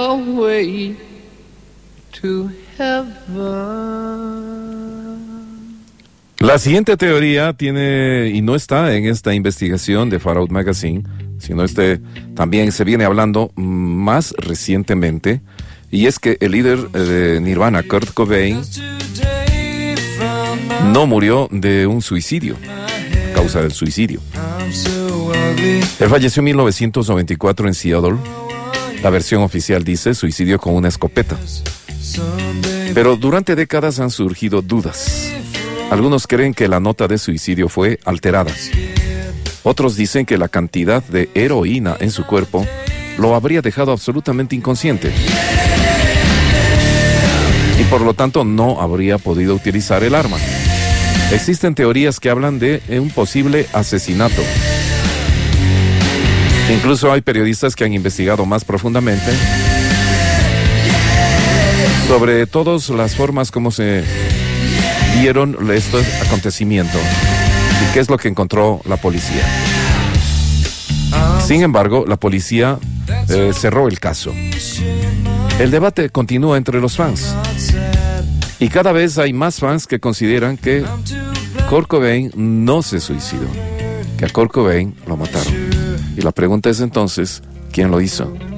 the way to heaven. La siguiente teoría tiene, y no está en esta investigación de Far Out Magazine, sino también se viene hablando más recientemente, y es que el líder de Nirvana, Kurt Cobain, no murió de un suicidio, a causa del suicidio. Él falleció en 1994 en Seattle. La versión oficial dice suicidio con una escopeta. Pero durante décadas han surgido dudas. Algunos creen que la nota de suicidio fue alterada. Otros dicen que la cantidad de heroína en su cuerpo lo habría dejado absolutamente inconsciente. Y por lo tanto no habría podido utilizar el arma. Existen teorías que hablan de un posible asesinato. Incluso hay periodistas que han investigado más profundamente sobre todas las formas como se dieron estos acontecimientos y qué es lo que encontró la policía. Sin embargo, la policía cerró el caso. El debate continúa entre los fans y cada vez hay más fans que consideran que Kurt Cobain no se suicidó, que a Kurt Cobain lo mataron. Y la pregunta es entonces, ¿quién lo hizo?